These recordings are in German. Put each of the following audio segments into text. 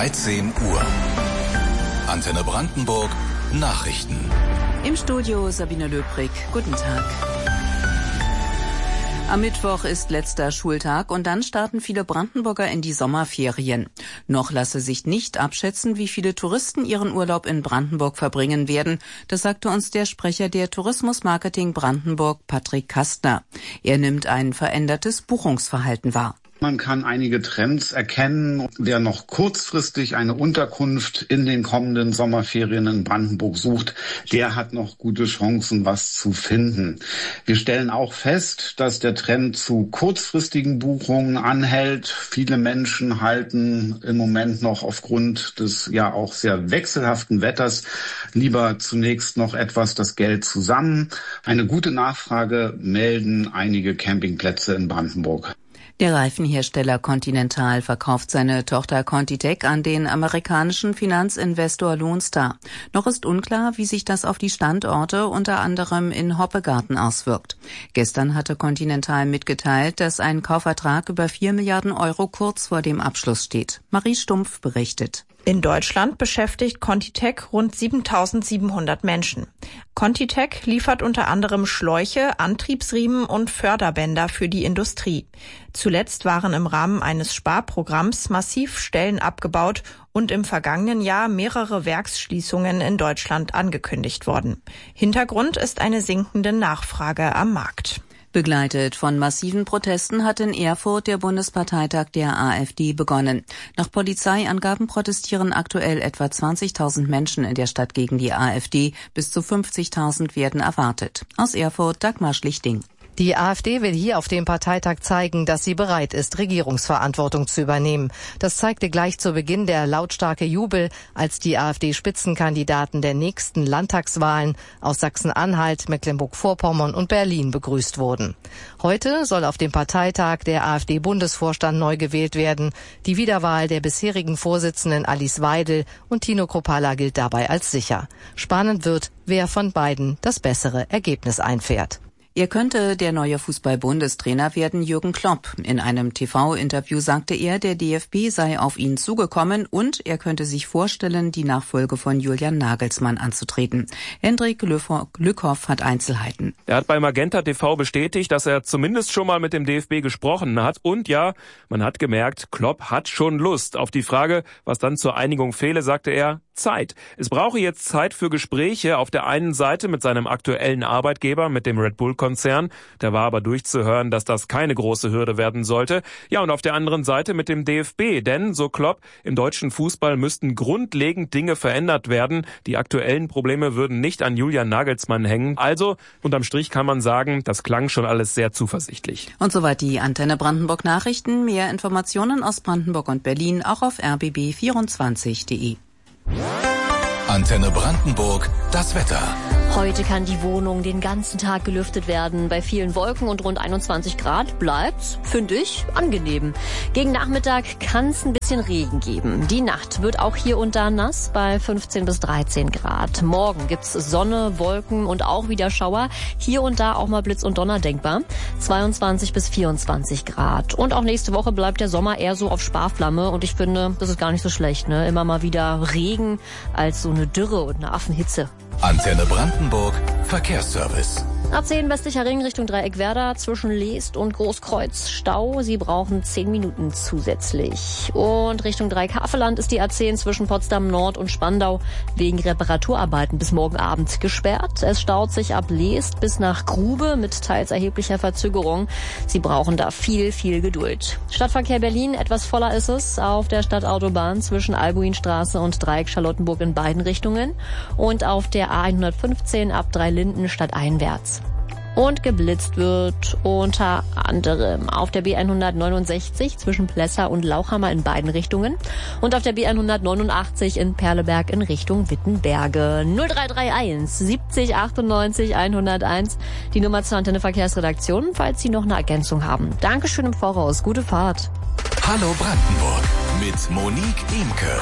13 Uhr. Antenne Brandenburg Nachrichten. Im Studio Sabine Löbrig. Guten Tag. Am Mittwoch ist letzter Schultag und dann starten viele Brandenburger in die Sommerferien. Noch lasse sich nicht abschätzen, wie viele Touristen ihren Urlaub in Brandenburg verbringen werden. Das sagte uns der Sprecher der Tourismusmarketing Brandenburg, Patrick Kastner. Er nimmt ein verändertes Buchungsverhalten wahr. Man kann einige Trends erkennen. Wer noch kurzfristig eine Unterkunft in den kommenden Sommerferien in Brandenburg sucht, der hat noch gute Chancen, was zu finden. Wir stellen auch fest, dass der Trend zu kurzfristigen Buchungen anhält. Viele Menschen halten im Moment noch aufgrund des ja auch sehr wechselhaften Wetters lieber zunächst noch etwas das Geld zusammen. Eine gute Nachfrage melden einige Campingplätze in Brandenburg. Der Reifenhersteller Continental verkauft seine Tochter Contitech an den amerikanischen Finanzinvestor Lone Star. Noch ist unklar, wie sich das auf die Standorte unter anderem in Hoppegarten auswirkt. Gestern hatte Continental mitgeteilt, dass ein Kaufvertrag über 4 Milliarden Euro kurz vor dem Abschluss steht. Marie Stumpf berichtet. In Deutschland beschäftigt Contitech rund 7.700 Menschen. Contitech liefert unter anderem Schläuche, Antriebsriemen und Förderbänder für die Industrie. Zuletzt waren im Rahmen eines Sparprogramms massiv Stellen abgebaut und im vergangenen Jahr mehrere Werksschließungen in Deutschland angekündigt worden. Hintergrund ist eine sinkende Nachfrage am Markt. Begleitet von massiven Protesten hat in Erfurt der Bundesparteitag der AfD begonnen. Nach Polizeiangaben protestieren aktuell etwa 20.000 Menschen in der Stadt gegen die AfD. Bis zu 50.000 werden erwartet. Aus Erfurt Dagmar Schlichting. Die AfD will hier auf dem Parteitag zeigen, dass sie bereit ist, Regierungsverantwortung zu übernehmen. Das zeigte gleich zu Beginn der lautstarke Jubel, als die AfD-Spitzenkandidaten der nächsten Landtagswahlen aus Sachsen-Anhalt, Mecklenburg-Vorpommern und Berlin begrüßt wurden. Heute soll auf dem Parteitag der AfD-Bundesvorstand neu gewählt werden. Die Wiederwahl der bisherigen Vorsitzenden Alice Weidel und Tino Kruppalla gilt dabei als sicher. Spannend wird, wer von beiden das bessere Ergebnis einfährt. Er könnte der neue Fußball-Bundestrainer werden, Jürgen Klopp. In einem TV-Interview sagte er, der DFB sei auf ihn zugekommen und er könnte sich vorstellen, die Nachfolge von Julian Nagelsmann anzutreten. Hendrik Lückhoff hat Einzelheiten. Er hat bei Magenta TV bestätigt, dass er zumindest schon mal mit dem DFB gesprochen hat. Und ja, man hat gemerkt, Klopp hat schon Lust. Auf die Frage, was dann zur Einigung fehle, sagte er, Zeit. Es brauche jetzt Zeit für Gespräche auf der einen Seite mit seinem aktuellen Arbeitgeber, mit dem Red Bull-Konzern. Da war aber durchzuhören, dass das keine große Hürde werden sollte. Ja, und auf der anderen Seite mit dem DFB. Denn, so Klopp, im deutschen Fußball müssten grundlegend Dinge verändert werden. Die aktuellen Probleme würden nicht an Julian Nagelsmann hängen. Also, unterm Strich kann man sagen, das klang schon alles sehr zuversichtlich. Und soweit die Antenne Brandenburg Nachrichten. Mehr Informationen aus Brandenburg und Berlin auch auf rbb24.de. Antenne Brandenburg, das Wetter. Heute kann die Wohnung den ganzen Tag gelüftet werden. Bei vielen Wolken und rund 21 Grad bleibt's, finde ich, angenehm. Gegen Nachmittag kann es ein bisschen Regen geben. Die Nacht wird auch hier und da nass bei 15 bis 13 Grad. Morgen gibt's Sonne, Wolken und auch wieder Schauer. Hier und da auch mal Blitz und Donner denkbar. 22 bis 24 Grad. Und auch nächste Woche bleibt der Sommer eher so auf Sparflamme. Und ich finde, das ist gar nicht so schlecht, ne? Immer mal wieder Regen als so eine Dürre und eine Affenhitze. Antenne Brandenburg Verkehrsservice. A10 westlicher Ring Richtung Dreieck Werder zwischen Leest und Großkreuz Stau. Sie brauchen 10 Minuten zusätzlich. Und Richtung Dreieck Havelland ist die A10 zwischen Potsdam Nord und Spandau wegen Reparaturarbeiten bis morgen Abend gesperrt. Es staut sich ab Leest bis nach Grube mit teils erheblicher Verzögerung. Sie brauchen da viel Geduld. Stadtverkehr Berlin, etwas voller ist es auf der Stadtautobahn zwischen Albuinstraße und Dreieck Charlottenburg in beiden Richtungen und auf der A115 ab Dreilinden stadteinwärts. Und geblitzt wird unter anderem auf der B169 zwischen Plessa und Lauchhammer in beiden Richtungen und auf der B189 in Perleberg in Richtung Wittenberge. 0331 70 98 101, die Nummer zur Antenne Verkehrsredaktion, falls Sie noch eine Ergänzung haben. Dankeschön im Voraus, gute Fahrt. Hallo Brandenburg mit Monique Imke.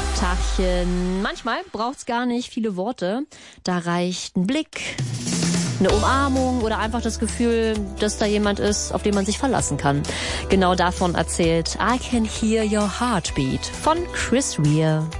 Tachchen. Manchmal braucht's gar nicht viele Worte. Da reicht ein Blick. Eine Umarmung oder einfach das Gefühl, dass da jemand ist, auf den man sich verlassen kann. Genau davon erzählt I Can Hear Your Heartbeat von Chris Rea.